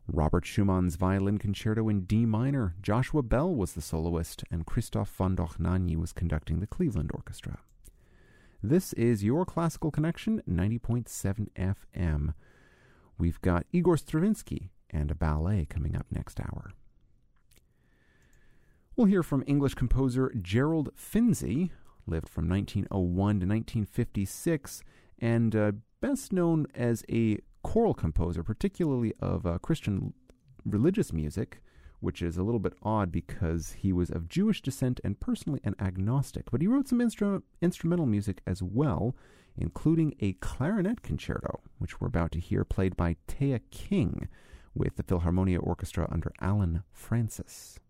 Robert Schumann's Violin Concerto in D minor. Joshua Bell was the soloist, and Christoph von Dohnanyi was conducting the Cleveland Orchestra. This is Your Classical Connection, 90.7 FM. We've got Igor Stravinsky and a ballet coming up next hour. We'll hear from English composer Gerald Finzi, lived from 1901 to 1956, and best known as a choral composer, particularly of Christian religious music, which is a little bit odd because he was of Jewish descent and personally an agnostic. But he wrote some instrumental music as well, including a clarinet concerto, which we're about to hear, played by Taya King with the Philharmonia Orchestra under Alan Francis.